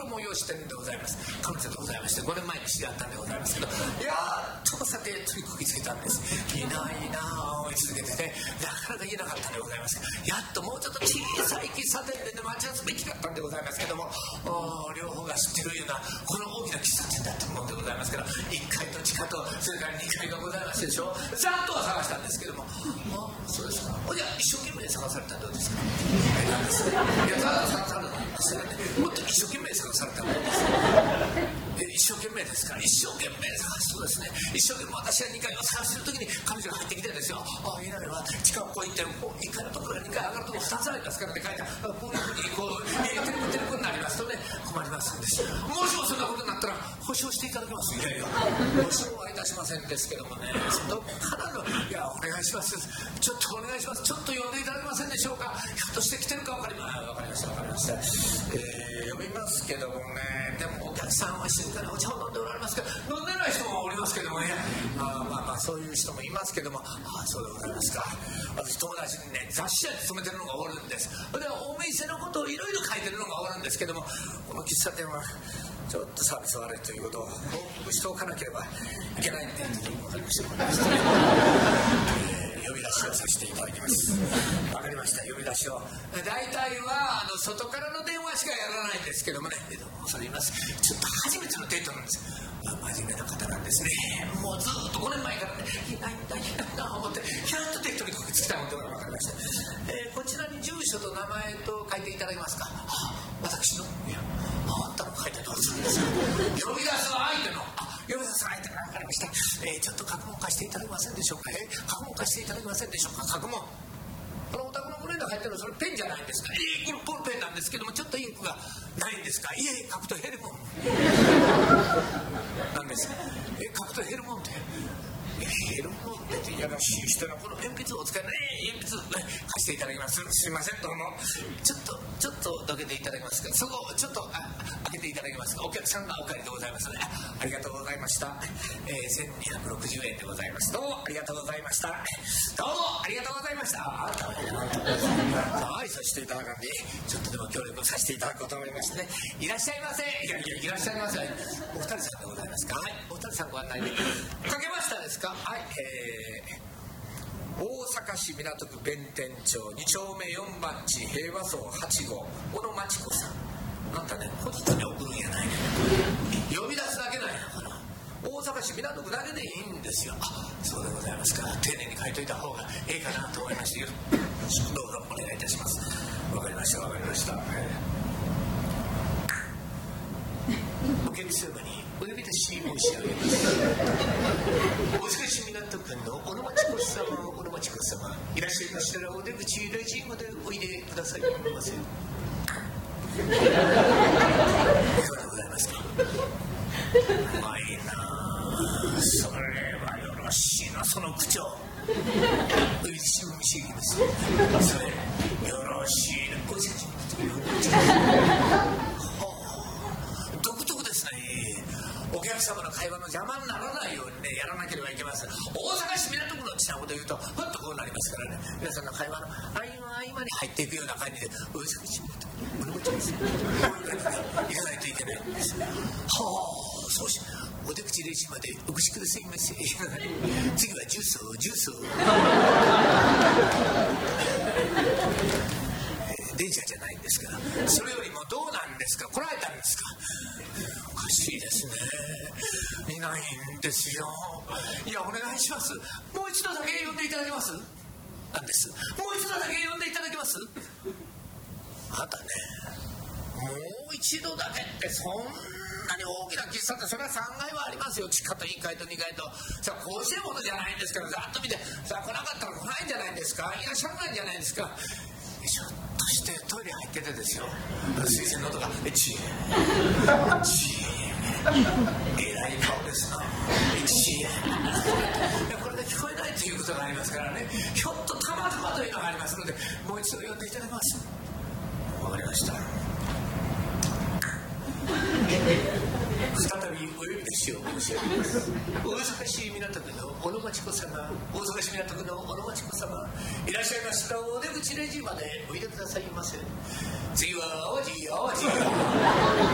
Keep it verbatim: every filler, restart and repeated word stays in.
衣をしてるんでございます。彼女でございまして、ごねんまえに知り合ったんでございますけど、やっとさて取りこぎつけたんです。いないなあ追い続けてね、なかなか言えなかったんでございますが、やっともうちょっと小さい喫茶店で、ね、待ち合わせべきだったんでございますけども、両方が知ってるようなこの大きな喫茶店だったものでございますから、いっかいと地下とそれからにかいがございましてでしょ。ざっとは探したんですけども、ああそうですか、じゃあ一生懸命探されたらどうですか。えなんですね、いやざっと探されたんですよね。もっと一生懸命探されたものです。え一生懸命ですか。一生懸命探すとですね、一生懸命私はにかいを探してる時に彼女が入ってきてですよ、ああいないわ、地下をこう行っていっかいのところからにかい上がるところふたつありますからって書いて、こういうふうにこうテレコテレコになりますとね困りますんです。もしもそんなことになったら保証していただけます。いやいや保証はいたしませんですけどもね、どっからのいやお願いします、ちょっとお願いします、ちょっと呼んでいただけませんでしょうか。ひょっとして来てるか分かりま分かりました分かりました、えー、呼びますけどもね、でもお客さんは静かにお茶を飲んでおられますけど、飲んでない人もおりますけどもね、まあまあまあそういう人もいますけども、ああそうでございますか。私友達にね雑誌社に勤めてるのがおるんです。でお店のことをいろいろ書いてるのがおるんですけども、この喫茶店はちょっとサービス悪いということを報告しておかなければいけないんで分かりました、えー、呼び出しをさせていただきます。分かりました、呼び出しを大体はあの外からの電話しかやらないんですけどもね、どうもそれ言います、ちょっと初めてのデートなんです。真面目な方なんですね。もうずっとごねんまえからねいないんだいないんだと思ってやっとデートにこぎつきたので分かりました、えー、こちらに住所と名前と書いていただけますか。はあ、私のいやあんたの書いてどうするんですか。呼び出す相手のあ呼び出す相手の分かりました、えー、ちょっと過去問貸していただけませんでしょうか。えー、過去問貸していただけませんでしょうか。過去問このお宅のブレンダー入ってるのそれペンじゃないんですか。えー、これボールペンなんですけどもちょっとインクがないんですか。いえ書くと減るもんなんです。え書くと減るもんで減るもんでっていやらしい人のこの鉛筆をお使いの鉛筆貸していただきます。すいませんどうもちょっとちょっとどけていただけますか。そこちょっとあ開けていただけますか。お客さんがお帰りでございますので あ, ありがとうございました、えー、せんにひゃくろくじゅうえんでございます。どうもありがとうございました。どうもありがとうございました。ああはいさせていただかんでちょっとでも協力させていただこうと思いましてね。いらっしゃいませ。いやいやいらっしゃいませ。お二人さんでございますか。はいお二人さんご案内でかけましたですか。はい、えー、大阪市港区弁天町に丁目よんばん地平和荘はち号小野真知子さん。あんたね個人に送るんやないね呼び出すだけなんやから大阪市港区だけでいいんですよ。あそうでございますか。丁寧に書いといた方がええかなと思いましてどうぞお願いいたします。わかりましたわかりました、お客様にお呼び出し申し上げます。大阪市港区の小野真知子様小野真知子様いらっしゃいましたらお出口レジまでおいでくださいませ。いかがでございますか。うまいなそれはよろしいなその口調おいしいおいしいですそれよろしいなご主人独特ですね。お客様の会話の邪魔にならないようにねやらなければいけません。大阪市港区のちなこと言うとふっとこうなりますからね、皆さんの会話の合間合間に入っていくような感じで大阪市港区のこういう感じでこういう感じで行かないといけないんです。はあそうしお出口レジまでお越しくださいませ次は重曹重曹電車じゃないんですからそれよりもどうなんですか来られたんですか。おかしいですねいないんですよ。いやお願いします。もう一度だけ呼んでいただけますなんです。もう一度だけ呼んでいただけます。あなたねもう一度だけってそんなに大きな喫茶店それはさんがいはありますよ。地下といっかいとにかいとさあこうしてるものじゃないんですからざっと見てさあ来なかったら来ないんじゃないんですか。いらっしゃらないんじゃないですか。ひょっとしてトイレ入っててですよ水洗の音がチーチーえらい顔ですなチーこれで聞こえないということがありますからねひょっとたまたまというのがありますのでもう一度呼んでいただきます。わかりました。再びお呼び出しを申し上げます。大阪市港区の小野真知子様大阪市港区の小野真知子様いらっしゃいましたらお出口レジまでおいでくださいませ。次は淡路淡路